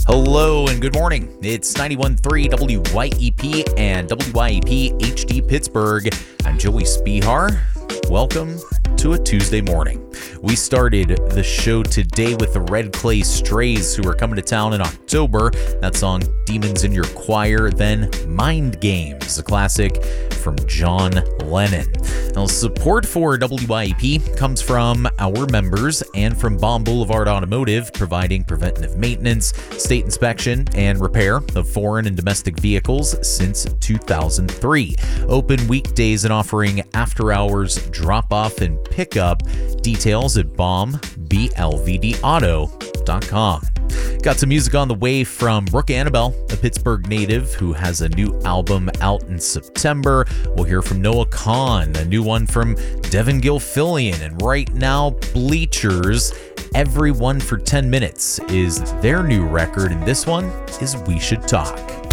Hello and good morning. It's 91.3 WYEP and WYEP HD Pittsburgh. I'm Joey Spihar. Welcome to a Tuesday morning. We started the show today with the Red Clay Strays, who are coming to town in October. That song, Demons in Your Choir. Then Mind Games, a classic from John Lennon. Now, support for WYEP comes from our members and from Baum Boulevard Automotive, providing preventative maintenance, state inspection, and repair of foreign and domestic vehicles since 2003. Open weekdays and offering after-hours drop-off and pickup. Details at BLVDauto.com. Got some music on the way from Brooke Annabelle, a Pittsburgh native who has a new album out in September. We'll hear from Noah Kahan, a new one from Devin Gilfillian, and right now, Bleachers, Everyone for 10 Minutes is their new record, and this one is We Should Talk.